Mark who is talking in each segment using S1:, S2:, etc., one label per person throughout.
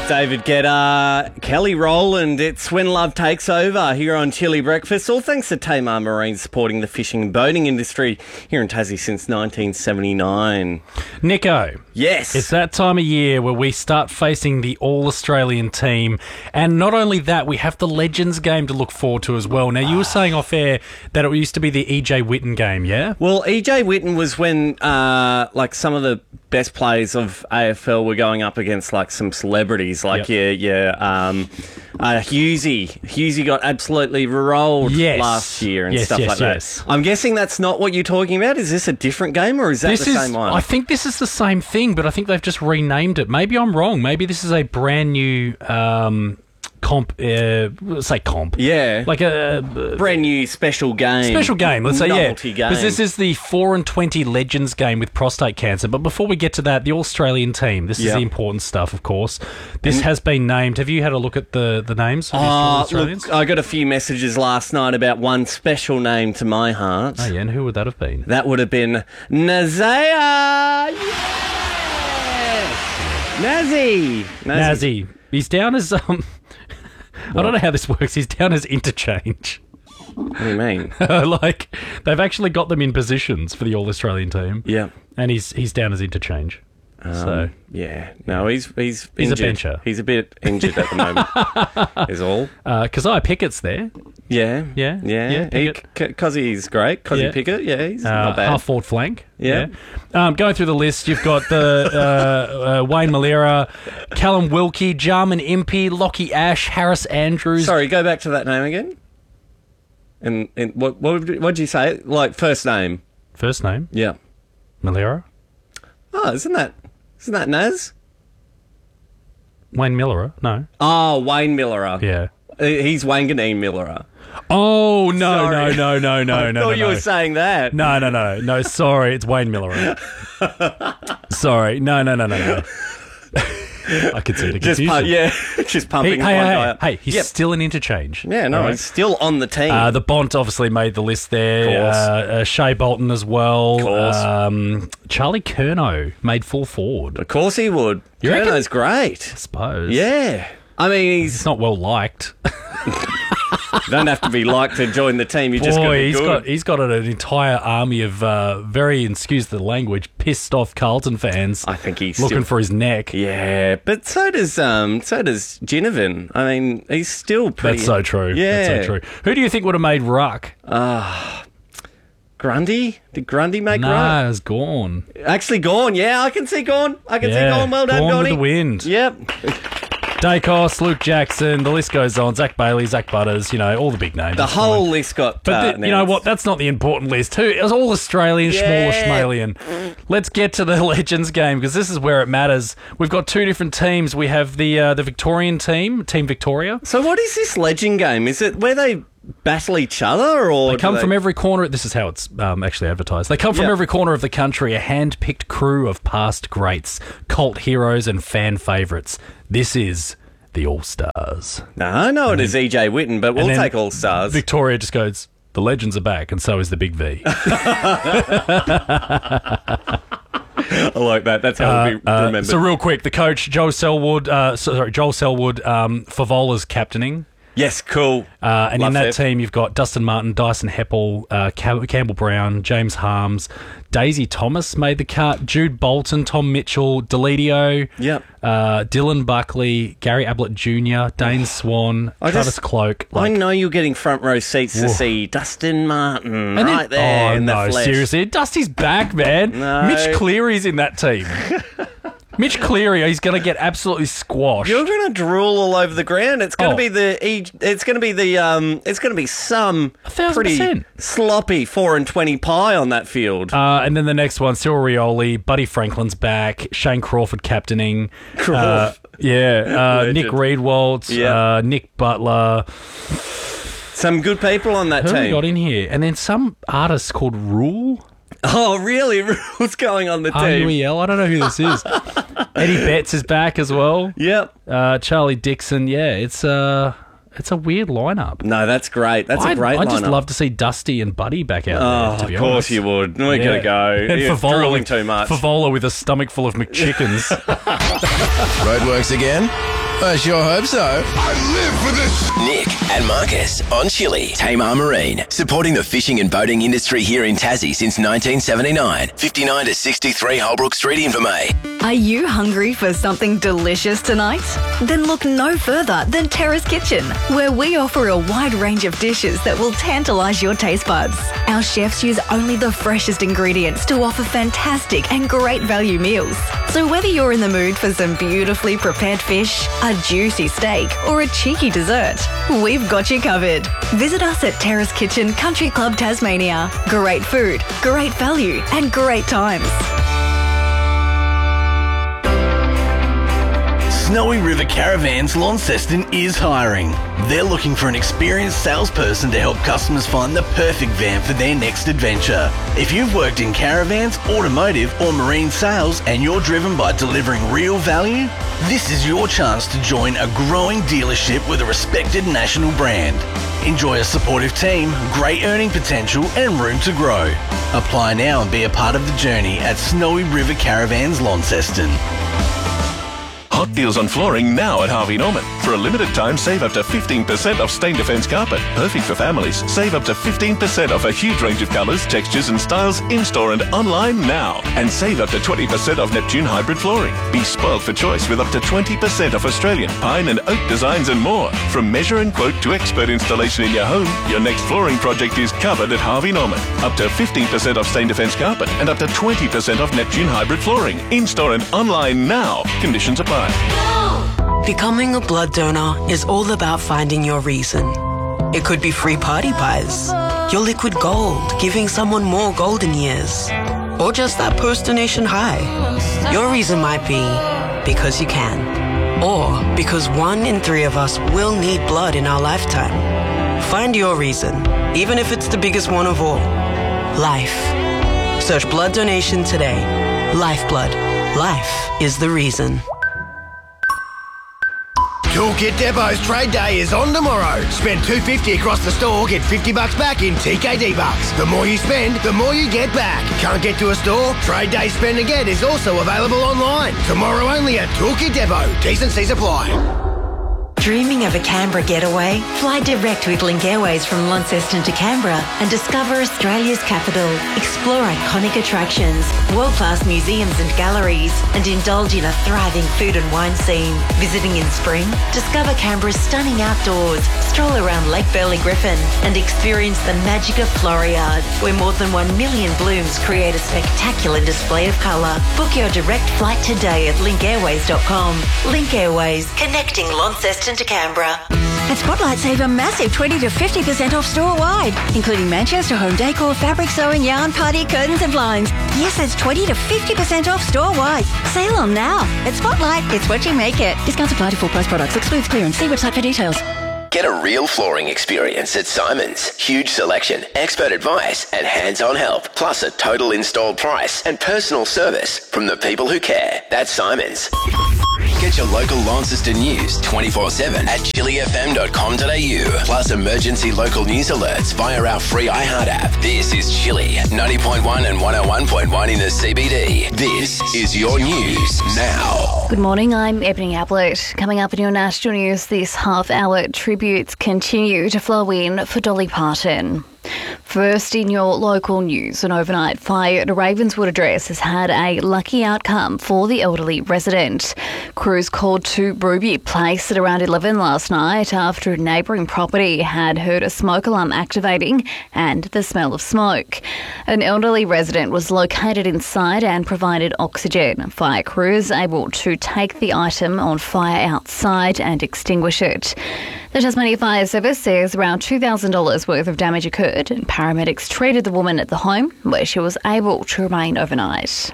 S1: David Guetta, Kelly Rowland. It's When Love Takes Over here on Chili Breakfast. All thanks to Tamar Marine, supporting the fishing and boating industry here in Tassie since 1979.
S2: Nico.
S1: Yes.
S2: It's that time of year where we start facing the All-Australian team. And not only that, we have the Legends game to look forward to as well. Now, you were saying off air that it used to be the EJ Whitten game, yeah?
S1: Well, EJ Whitten was when some of the best players of AFL were going up against like some celebrities, like Hughesy. Hughesy got absolutely rolled last year and stuff like that. I'm guessing that's not what you're talking about. Is this a different game or is that the same one?
S2: I think this is the same thing, but I think they've just renamed it. Maybe I'm wrong. Maybe this is a brand new comp.
S1: Yeah.
S2: Like a
S1: brand new special game.
S2: Special game, let's say,
S1: Novelty game.
S2: Because this is the 4-20 Legends game with prostate cancer. But before we get to that, the Australian team. This is the important stuff, of course. This has been named. Have you had a look at the names of the Australians?
S1: Look, I got a few messages last night about one special name to my heart.
S2: Oh, yeah, and who would that have been?
S1: That would have been Nazaya! Yes!
S2: Nazzy. He's down as... I don't know how this works. He's down as interchange.
S1: What do you mean?
S2: Like, they've actually got them in positions for the All-Australian team.
S1: Yeah.
S2: And he's down as interchange.
S1: Yeah. No, he's
S2: He's
S1: injured.
S2: a bencher.
S1: He's a bit injured at the moment, is all.
S2: Keziah Pickett's there.
S1: Yeah.
S2: Pickett.
S1: Because he's great. Kozzie Pickett, he's not bad.
S2: Half-forward flank.
S1: Yeah.
S2: Going through the list, you've got the Wayne Malera, Callum Wilkie, Jarman Impey, Lockie Ash, Harris Andrews.
S1: Sorry, go back to that name again. And what did you say? Like, first name?
S2: First name?
S1: Yeah.
S2: Malera.
S1: Oh, isn't that Naz?
S2: Wayne Millerer? No.
S1: Oh, Wayne Millerer.
S2: Yeah.
S1: He's Wanganeen Millerer.
S2: Oh, no.
S1: Sorry.
S2: No.
S1: I thought you were saying that.
S2: No, sorry, it's Wayne Millerer. Sorry. No. I could see the confusion.
S1: Just pumping one guy up.
S2: Hey, he's still an interchange.
S1: Yeah, no, he's still on the team.
S2: The Bont obviously made the list there.
S1: Of course.
S2: Shea Bolton as well.
S1: Of course.
S2: Charlie Curnow made full forward.
S1: Of course he would.
S2: You reckon?
S1: Kernow's great.
S2: I suppose.
S1: Yeah. I mean,
S2: It's not well liked.
S1: You don't have to be liked to join the team. You just got to be good.
S2: He's got an entire army of very, excuse the language, pissed off Carlton fans.
S1: I think he's
S2: looking
S1: still
S2: for his neck.
S1: Yeah, but so does Ginnivan. I mean, he's still pretty.
S2: That's so true.
S1: Yeah,
S2: that's so true. Who do you think would have made ruck?
S1: Grundy? Did Grundy make
S2: No,
S1: ruck?
S2: it's gone.
S1: Actually, Gawn. Yeah, I can see Gawn. Well done,
S2: Gawn
S1: Gawny.
S2: with the wind.
S1: Yep.
S2: Dacos, Luke Jackson, the list goes on. Zach Bailey, Zach Butters, all the big names.
S1: The whole list got.
S2: But you know what? That's not the important list. Who? It was all Australian, smaller Schmalian. Let's get to the Legends game because this is where it matters. We've got two different teams. We have the Victorian team, Team Victoria.
S1: So what is this Legend game? Is it where they battle each other, or
S2: they come from every corner? This is how it's actually advertised. They come from every corner of the country, a hand-picked crew of past greats, cult heroes and fan favourites. This is the All-Stars.
S1: No, I know it is EJ Whitten, but we'll take All-Stars.
S2: Victoria just goes, the Legends are back, and so is the Big V.
S1: I like that. That's how it'll be remembered.
S2: So real quick, the coach, Joel Selwood, Favola's captaining.
S1: Yes, cool.
S2: And in that team, you've got Dustin Martin, Dyson Heppel, Campbell Brown, James Harms, Daisy Thomas made the cut, Jude Bolton, Tom Mitchell, Deledio, Dylan Buckley, Gary Ablett Jr., Dane Swan, Travis Cloak.
S1: I know you're getting front row seats to see Dustin Martin right there in the flesh.
S2: Seriously, Dusty's back, man.
S1: No.
S2: Mitch Cleary's in that team. Mitch Cleary, he's going to get absolutely squashed.
S1: You're going to drool all over the ground. It's going to be some
S2: 1,000%.
S1: pretty sloppy 4-20 pie on that field.
S2: And then the next one, Cyril Rioli, Buddy Franklin's back, Shane Crawford captaining. Nick Riedwaltz, Nick Butler.
S1: Some good people on that
S2: Who
S1: team.
S2: Who got in here? And then some artist called Rule.
S1: Oh, really? What's going on the team?
S2: RUEL? I don't know who this is. Eddie Betts is back as well.
S1: Yep.
S2: Charlie Dixon. Yeah, it's a weird lineup.
S1: No, that's great. That's a great lineup.
S2: I'd just love to see Dusty and Buddy back out there, to be honest.
S1: Of course you would. We're going to go.
S2: And
S1: You're drooling too much.
S2: Favola with a stomach full of McChickens.
S3: Roadworks again? I sure hope so.
S4: I live for this.
S5: Nick and Marcus on Chili. Tamar Marine, supporting the fishing and boating industry here in Tassie since 1979. 59 to 63 Holbrook Street, Invermay.
S6: Are you hungry for something delicious tonight? Then look no further than Terrace Kitchen, where we offer a wide range of dishes that will tantalise your taste buds. Our chefs use only the freshest ingredients to offer fantastic and great value meals. So whether you're in the mood for some beautifully prepared fish, a juicy steak, or a cheeky dessert, we've got you covered. Visit us at Terrace Kitchen Country Club Tasmania. Great food, great value, and great times.
S7: Snowy River Caravans Launceston is hiring. They're looking for an experienced salesperson to help customers find the perfect van for their next adventure. If you've worked in caravans, automotive or marine sales and you're driven by delivering real value, this is your chance to join a growing dealership with a respected national brand. Enjoy a supportive team, great earning potential and room to grow. Apply now and be a part of the journey at Snowy River Caravans Launceston.
S8: Hot deals on flooring now at Harvey Norman. For a limited time, save up to 15% off Stain Defence carpet. Perfect for families. Save up to 15% off a huge range of colours, textures and styles in-store and online now. And save up to 20% off Neptune hybrid flooring. Be spoiled for choice with up to 20% off Australian, pine and oak designs and more. From measure and quote to expert installation in your home, your next flooring project is covered at Harvey Norman. Up to 15% off Stain Defence carpet and up to 20% off Neptune hybrid flooring. In-store and online now. Conditions apply.
S9: Becoming a blood donor is all about finding your reason. It could be free party pies, your liquid gold, giving someone more golden years, or just that post-donation high. Your reason might be because you can, or because 1 in 3 of us will need blood in our lifetime. Find your reason, even if it's the biggest one of all. Life. Search blood donation today. Lifeblood. Life is the reason.
S10: Toolkit Depot's trade day is on tomorrow. Spend $250 across the store, get $50 back in TKD bucks. The more you spend, the more you get back. Can't get to a store? Trade day spend and get is also available online. Tomorrow only at Toolkit Depot. T's and C's apply.
S11: Dreaming of a Canberra getaway? Fly direct with Link Airways from Launceston to Canberra and discover Australia's capital. Explore iconic attractions, world-class museums and galleries, and indulge in a thriving food and wine scene. Visiting in spring? Discover Canberra's stunning outdoors, stroll around Lake Burley Griffin, and experience the magic of Floriade, where more than 1 million blooms create a spectacular display of colour. Book your direct flight today at linkairways.com. Link Airways, connecting Launceston to Canberra.
S12: At Spotlight, save a massive 20 to 50% off store-wide, including Manchester home decor, fabric sewing, yarn, party, curtains and blinds. Yes, that's 20 to 50% off store-wide. Sale on now. At Spotlight, it's what you make it. Discounts apply to full price products. Excludes clearance. See website for details.
S5: Get a real flooring experience at Simon's. Huge selection, expert advice and hands-on help. Plus a total installed price and personal service from the people who care. That's Simon's. Get your local Launceston news 24/7 at chilifm.com.au. Plus emergency local news alerts via our free iHeart app. This is Chili, 90.1 and 101.1 in the CBD. This is your news now.
S13: Good morning, I'm Ebony Ablett. Coming up in your national news this half hour, tributes continue to flow in for Dolly Parton. First, in your local news, an overnight fire at a Ravenswood address has had a lucky outcome for the elderly resident. Crews called to Ruby Place at around 11 last night after a neighbouring property had heard a smoke alarm activating and the smell of smoke. An elderly resident was located inside and provided oxygen. Fire crews able to take the item on fire outside and extinguish it. The Tasmania Fire Service says around $2,000 worth of damage occurred and paramedics treated the woman at the home where she was able to remain overnight.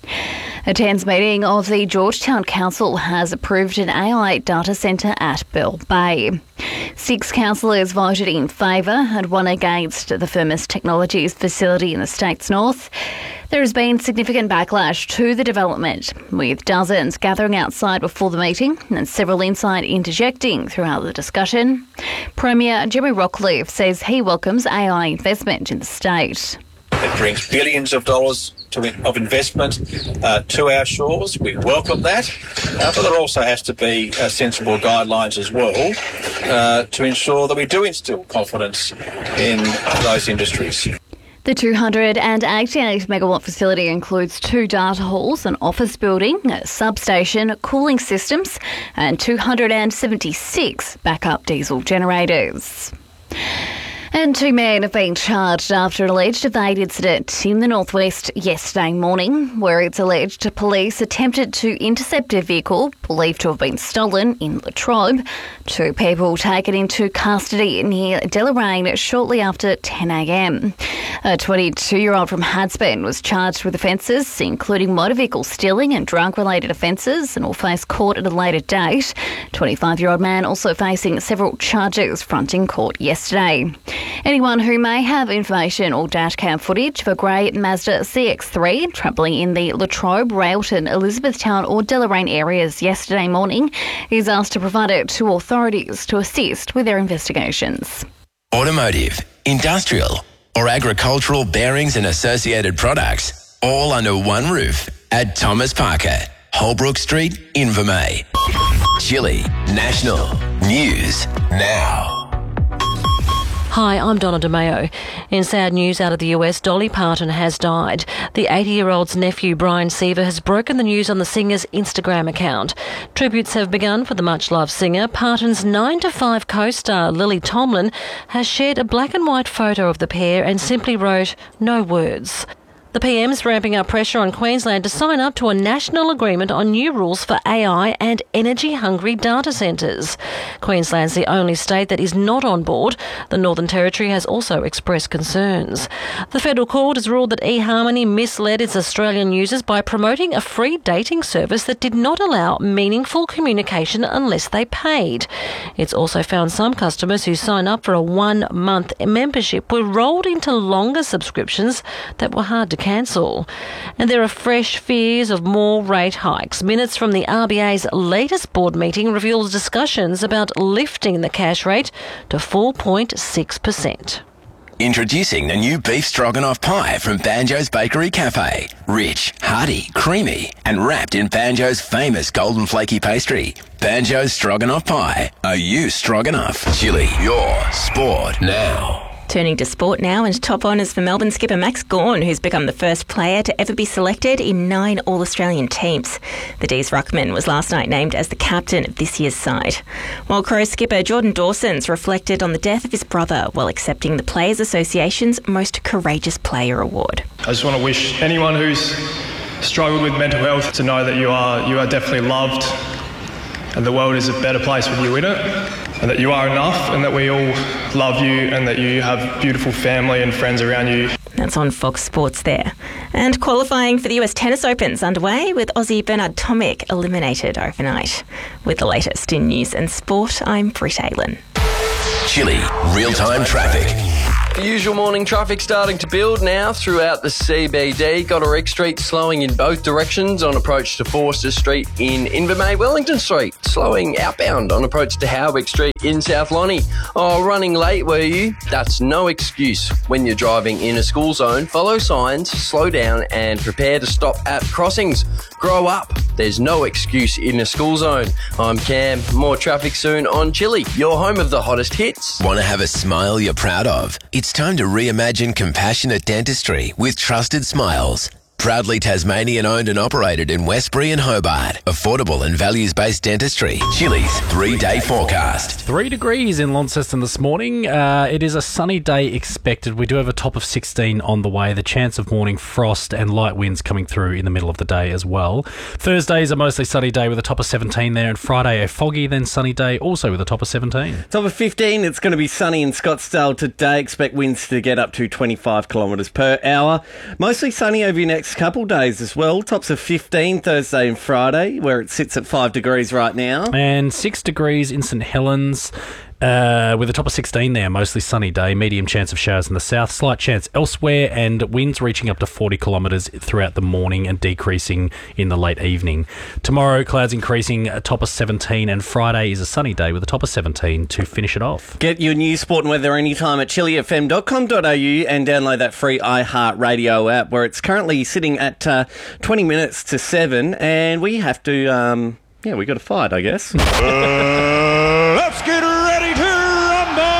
S13: A TENS meeting of the Georgetown Council has approved an AI data centre at Bell Bay. 6 councillors voted in favour and 1 against the Firmus Technologies facility in the state's north. There has been significant backlash to the development, with dozens gathering outside before the meeting and several inside interjecting throughout the discussion. Premier Jeremy Rockcliffe says he welcomes AI investment in the state.
S14: It
S3: brings billions of dollars of investment to our shores. We welcome that, but there also has to be sensible guidelines as well to ensure that we do instill confidence in those industries.
S13: The 288 megawatt facility includes 2 data halls, an office building, a substation, cooling systems, and 276 backup diesel generators. And 2 men have been charged after an alleged evade incident in the northwest yesterday morning, where it's alleged police attempted to intercept a vehicle believed to have been stolen in Latrobe. 2 people taken into custody near Deloraine shortly after 10 a.m. A 22-year-old from Hadspen was charged with offences, including motor vehicle stealing and drug-related offences, and will face court at a later date. 25-year-old man also facing several charges fronting court yesterday. Anyone who may have information or dashcam footage of a grey Mazda CX-3 travelling in the Latrobe, Railton, Elizabethtown or Deloraine areas yesterday morning is asked to provide it to authorities to assist with their investigations.
S5: Automotive, industrial or agricultural bearings and associated products, all under one roof at Thomas Parker, Holbrook Street, Invermay. Chili National News Now.
S14: Hi, I'm Donna DeMeo. In sad news out of the US, Dolly Parton has died. The 80-year-old's nephew, Brian Seaver, has broken the news on the singer's Instagram account. Tributes have begun for the much-loved singer. Parton's 9 to 5 co-star, Lily Tomlin, has shared a black and white photo of the pair and simply wrote, "No words." The PM's ramping up pressure on Queensland to sign up to a national agreement on new rules for AI and energy-hungry data centres. Queensland's the only state that is not on board. The Northern Territory has also expressed concerns. The federal court has ruled that eHarmony misled its Australian users by promoting a free dating service that did not allow meaningful communication unless they paid. It's also found some customers who sign up for a 1-month membership were rolled into longer subscriptions that were hard to cancel. And there are fresh fears of more rate hikes. Minutes from the RBA's latest board meeting reveals discussions about lifting the cash rate to 4.6%.
S5: Introducing the new beef stroganoff pie from Banjo's Bakery Cafe. Rich, hearty, creamy, and wrapped in Banjo's famous golden flaky pastry. Banjo's Stroganoff Pie. Are you stroganoff? Chili, your sport now.
S15: Turning to sport now, and top honours for Melbourne skipper Max Gawn, who's become the first player to ever be selected in 9 All-Australian teams. The D's ruckman was last night named as the captain of this year's side. While Crows skipper Jordan Dawson's reflected on the death of his brother while accepting the Players Association's Most Courageous Player Award.
S16: I just want to wish anyone who's struggled with mental health to know that you are definitely loved, and the world is a better place with you in it, and that you are enough, and that we all love you, and that you have beautiful family and friends around you.
S15: That's on Fox Sports there. And qualifying for the US Tennis Open's underway, with Aussie Bernard Tomic eliminated overnight. With the latest in news and sport, I'm Britt Aylen.
S5: Chili, real-time traffic.
S17: The usual morning traffic starting to build now throughout the CBD. Goderich Street slowing in both directions on approach to Forster Street in Invermay. Wellington Street slowing outbound on approach to Howick Street in South Lonnie. Oh, running late were you? That's no excuse when you're driving in a school zone. Follow signs, slow down and prepare to stop at crossings. Grow up. There's no excuse in a school zone. I'm Cam. More traffic soon on Chili, your home of the hottest hits.
S5: Want to have a smile you're proud of? It's time to reimagine compassionate dentistry with Trusted Smiles. Proudly Tasmanian owned and operated in Westbury and Hobart. Affordable and values-based dentistry. Chili's 3-day forecast.
S2: 3 degrees in Launceston this morning. It is a sunny day expected. We do have a top of 16 on the way. The chance of morning frost and light winds coming through in the middle of the day as well. Thursday is a mostly sunny day with a top of 17 there, and Friday a foggy then sunny day also with a top of 17.
S1: Top of 15, it's going to be sunny in Scottsdale today. Expect winds to get up to 25 kilometres per hour. Mostly sunny over your next couple days as well. Tops of 15 Thursday and Friday, where it sits at 5 degrees right now.
S2: And 6 degrees in St Helens. With a top of 16 there, mostly sunny day, medium chance of showers in the south, slight chance elsewhere, and winds reaching up to 40 kilometres throughout the morning and decreasing in the late evening. Tomorrow, clouds increasing, a top of 17, and Friday is a sunny day with a top of 17 to finish it off.
S1: Get your news, sport and weather anytime at chillyfm.com.au and download that free iHeartRadio app, where it's currently sitting at 20 minutes to 7, and we have to, we got to fight, I guess.
S4: Let's get ready to rumble!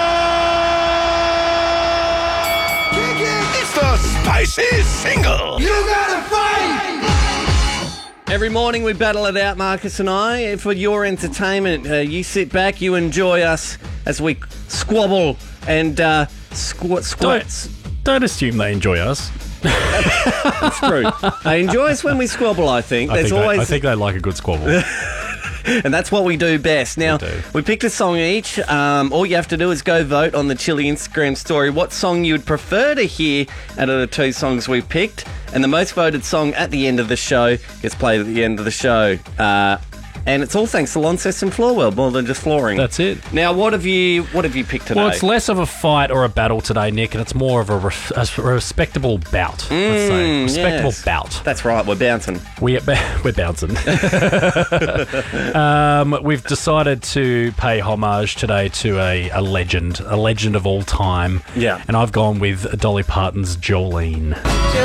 S4: It's the spicy single! You gotta fight!
S1: Every morning we battle it out, Marcus and I. For your entertainment, you sit back, you enjoy us as we squabble and squats.
S2: Don't assume they enjoy us.
S1: That's true. They enjoy us when we squabble, I think.
S2: I think they like a good squabble.
S1: And that's what we do best. Now, we picked a song each. All you have to do is go vote on the Chili Instagram story what song you would prefer to hear out of the 2 songs we picked. And the most voted song at the end of the show gets played at the end of the show. And it's all thanks to Launceston Floorwell, more than just flooring.
S2: That's it.
S1: Now, what have you picked today?
S2: Well, it's less of a fight or a battle today, Nick, and it's more of a respectable bout. Let's say respectable bout.
S1: That's right. We're bouncing.
S2: We're bouncing. We've decided to pay homage today to a legend of all time.
S1: Yeah.
S2: And I've gone with Dolly Parton's Jolene.